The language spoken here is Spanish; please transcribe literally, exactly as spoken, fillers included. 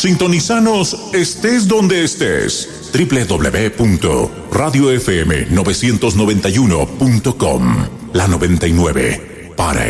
Sintonizanos estés donde estés. doble u doble u doble u punto radio f m novecientos noventa y uno punto com. La noventa y nueve para